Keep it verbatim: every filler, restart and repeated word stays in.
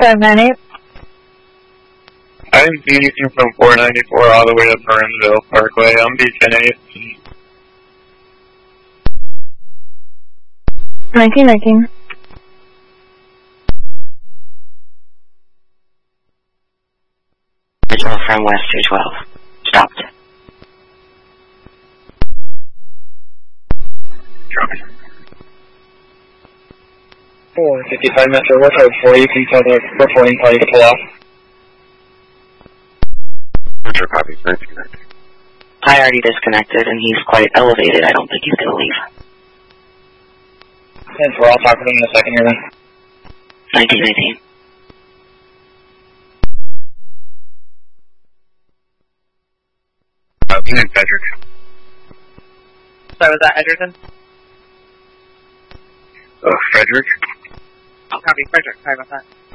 five nine eight. I'm Phoenixing from four ninety-four all the way to Burnsville Parkway. I'm B ten eight. nineteen nineteen. Original from West two twelve. Stopped. Dropping. four fifty-five Metro, we're code four, you can tell the reporting party to pull off. Metro copies, nineteen nineteen. I already disconnected and he's quite elevated. I don't think he's gonna leave. And we're all talking to him in a second here then. nineteen nineteen. Uh, Phoenix Edric. Sorry, was that Edgerton? Uh, Frederick. Oh, copy, Frederick. Sorry about that.